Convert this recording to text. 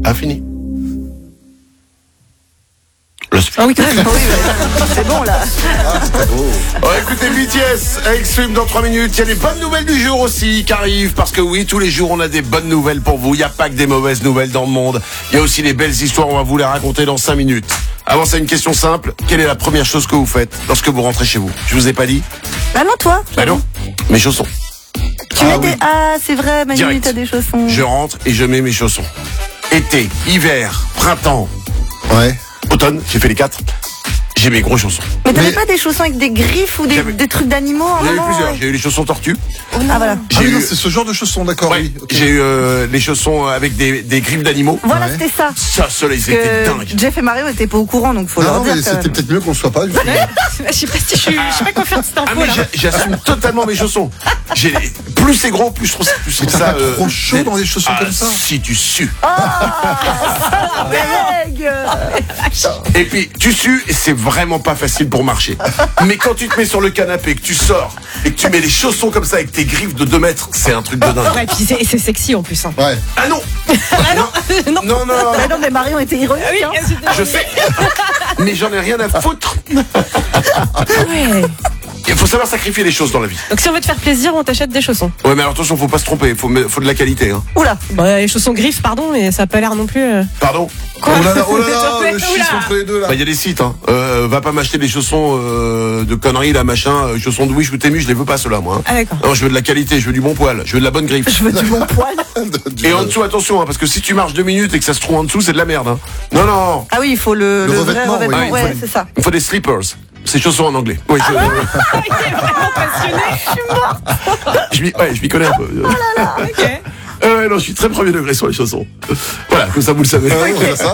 Ah, fini. Ah oui, quand même. C'est bon, là. Oh, écoutez, BTS, Extreme dans 3 minutes. Il y a les bonnes nouvelles du jour aussi qui arrivent. Parce que oui, tous les jours, on a des bonnes nouvelles pour vous. Il n'y a pas que des mauvaises nouvelles dans le monde. Il y a aussi les belles histoires. On va vous les raconter dans 5 minutes. Avant ça, une question simple. Quelle est la première chose que vous faites lorsque vous rentrez chez vous? Je vous ai pas dit? Ah non, toi. Bah non. Mes chaussons. Tu mets des... Ah, c'est vrai, Manu, Direct. t'as des chaussons. Je rentre et je mets mes chaussons. Été, hiver, printemps, Ouais. automne, j'ai fait les 4. J'ai mes gros chaussons. Mais t'avais pas des chaussons avec des griffes ou des trucs d'animaux en J'en ai eu moment, plusieurs. ouais. J'ai eu les chaussons tortues. Ah, voilà. Ah oui, non, c'est ce genre de chaussons, d'accord, Ouais. oui. ok. J'ai eu les chaussons avec des griffes d'animaux. Voilà, Ouais. c'était ça. Ça, ceux-là, ils étaient dingues. Que Jeff et Mario étaient pas au courant, donc faut Non, leur non, dire. mais quand c'était même. peut-être mieux qu'on le soit pas. Du coup. Je sais pas si je sais pas quoi faire de cette Ah info mais là. j'assume totalement mes chaussons. Plus c'est gros, plus je trouve Mais t'as ça pas trop chaud dans des chaussons comme ça. Si tu sues. Meg Et puis tu sues et c'est vraiment pas facile pour marcher. Mais quand tu te mets sur le canapé, que tu sors et que tu mets les chaussons comme ça avec tes griffes de 2 mètres, c'est un truc de dingue. Ouais, puis c'est sexy en plus. Hein. Ouais. Ah non. Ah non, non. Non, non, Bah non, mais Marion était ironique. Ah oui, hein. je sais. Mais j'en ai rien à foutre. Ouais. Il faut savoir sacrifier les choses dans la vie. Donc si on veut te faire plaisir, on t'achète des chaussons. Ouais, mais alors attention, faut pas se tromper. Faut de la qualité. Hein. Oula. Bah, les chaussons griffes, pardon, mais ça a pas l'air non plus. Pardon. Oh là là, le Oula. schisme entre les deux là. Bah, y a des sites, hein. Va pas m'acheter des chaussons de conneries, là, machin. Chaussons de Wish ou Temu, je les veux pas, ceux-là, moi. Hein. Ah d'accord. Non, je veux de la qualité, je veux du bon poil, je veux de la bonne griffe. Je veux du bon poil. Et en dessous, attention, hein, parce que si tu marches 2 minutes et que ça se trouve en dessous, c'est de la merde. Hein. Non, non. Ah oui, il faut le vrai revêtement, revêtement. oui. Ouais, c'est ça. Il faut des slippers. C'est chaussons en anglais. Oui, Il est vraiment passionné. je m'y connais un peu. Ok. Non, je suis très premier degré sur les chaussons. Voilà, comme ça, vous le savez. Ouais, on fait ça.